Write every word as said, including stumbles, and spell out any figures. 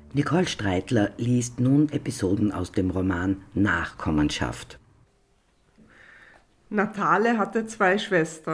Nicole Streitler liest nun Episoden aus dem Roman Nachkommenschaft. Natale hatte zwei Schwestern.